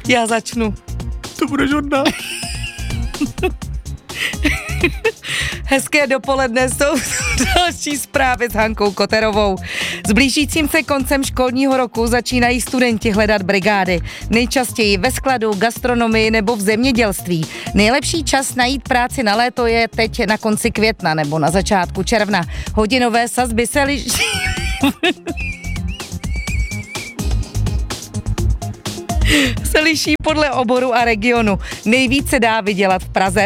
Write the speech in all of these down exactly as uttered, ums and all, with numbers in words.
Já začnu. To budeš hodná. Hezké dopoledne, jsou další zprávy s Hankou Koterovou. S blížícím se koncem školního roku začínají studenti hledat brigády. Nejčastěji ve skladu, gastronomii nebo v zemědělství. Nejlepší čas najít práci na léto je teď na konci května nebo na začátku června. Hodinové sazby se liší... se liší podle oboru a regionu. Nejvíc se dá vydělat v Praze.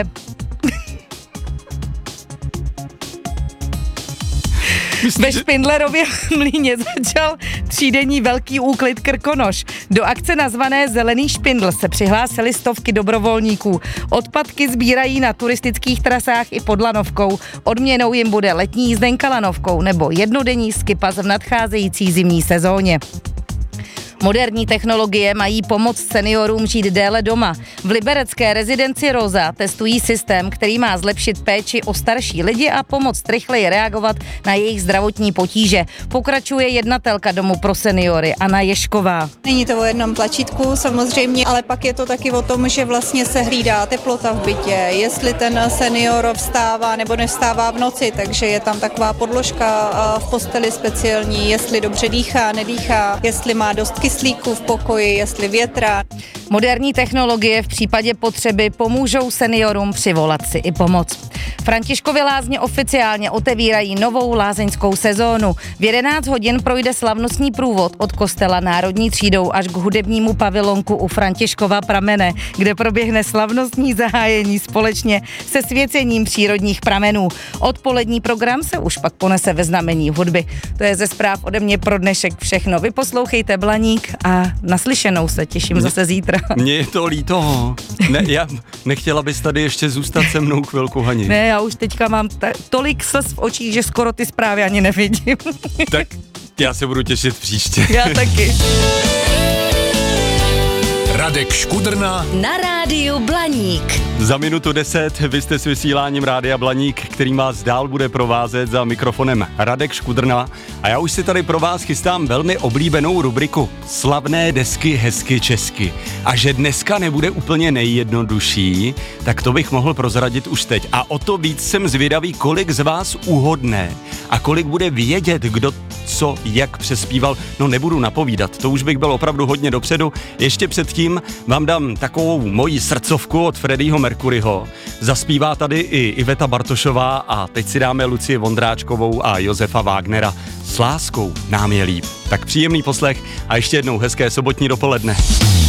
Ve Špindlerově mlýně začal třídenní velký úklid Krkonoš. Do akce nazvané Zelený špindl se přihlásili stovky dobrovolníků. Odpadky sbírají na turistických trasách i pod lanovkou. Odměnou jim bude letní jízdenka lanovkou nebo jednodenní skipas v nadcházející zimní sezóně. Moderní technologie mají pomoct seniorům žít déle doma. V liberecké rezidenci Roza testují systém, který má zlepšit péči o starší lidi a pomoct rychleji reagovat na jejich zdravotní potíže. Pokračuje jednatelka domu pro seniory Anna Ješková. Není to o jednom tlačítku samozřejmě, ale pak je to taky o tom, že vlastně se hlídá teplota v bytě, jestli ten senior vstává nebo nevstává v noci, takže je tam taková podložka v posteli speciální, jestli dobře dýchá, nedýchá, jestli má dost kyslíku v pokoji, jestli větrá. Moderní technologie v případě potřeby pomůžou seniorům přivolat si i pomoc. Františkovy lázně oficiálně otevírají novou lázeňskou sezónu. V jedenáct hodin projde slavnostní průvod od kostela Národní třídou až k hudebnímu pavilonku u Františkova pramene, kde proběhne slavnostní zahájení společně se svěcením přírodních pramenů. Odpolední program se už pak ponese ve znamení hudby. To je ze zpráv ode mě pro dnešek všechno. Vy poslouchejte Blaník a naslyšenou se těším zase zítra. Mně je to líto. Ne, já nechtěla bys tady ještě zůstat se mnou chvilku, Hani. Ne, já už teďka mám t- tolik slz v očích, že skoro ty zprávy ani nevidím. Tak já se budu těšit příště. Já taky. Radek Škudrna na rádiu Blaník. Za minutu deset vy jste s vysíláním Rádia Blaník, který vás dál bude provázet za mikrofonem Radek Škudrna. A já už si tady pro vás chystám velmi oblíbenou rubriku Slavné desky hezky česky. A že dneska nebude úplně nejjednodušší, tak to bych mohl prozradit už teď. A o to víc jsem zvědavý, kolik z vás uhodne a kolik bude vědět, kdo co, jak přespíval. No nebudu napovídat, to už bych byl opravdu hodně dopředu. Ještě předtím vám dám takovou moji srdcovku od Freddieho Mercuryho. Zaspívá tady i Iveta Bartošová a teď si dáme Lucie Vondráčkovou a Josefa Wagnera. S láskou nám je líp. Tak příjemný poslech a ještě jednou hezké sobotní dopoledne.